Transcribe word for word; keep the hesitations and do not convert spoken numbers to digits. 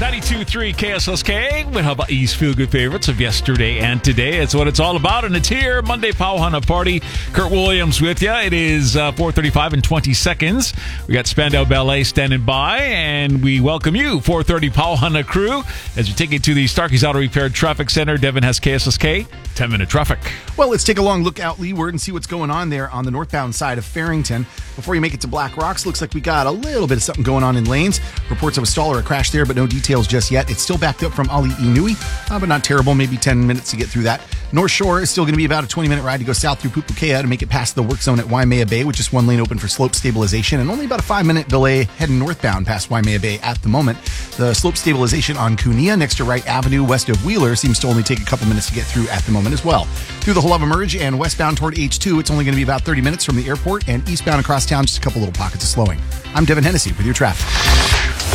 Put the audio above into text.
ninety-two point three K S S K with Hawaii's feel-good favorites of yesterday and today. It's what it's all about, and it's here. Monday Pauhana Party. Kurt Williams with you. It is uh, four thirty-five and twenty seconds. We got Spandau Ballet standing by, and we welcome you, four thirty Pauhana crew, as we take you to the Starkey's Auto Repair Traffic Center. Devin has K S S K, ten-minute traffic. Well, let's take a long look out leeward and see what's going on there on the northbound side of Farrington. Before you make it to Black Rocks, looks like we got a little bit of something going on in lanes. Reports of a stall or a crash there, but no details just yet. It's still backed up from Ali Inui, uh, but not terrible. Maybe ten minutes to get through that. North Shore is still going to be about a twenty-minute ride to go south through Pupukea to make it past the work zone at Waimea Bay, with just one lane open for slope stabilization, and only about a five-minute delay heading northbound past Waimea Bay at the moment. The slope stabilization on Kunia next to Wright Avenue west of Wheeler seems to only take a couple minutes to get through at the moment as well. Through the Holova Merge and westbound toward H two, it's only going to be about thirty minutes from the airport, and eastbound across town, just a couple little pockets of slowing. I'm Devin Hennessy with your traffic.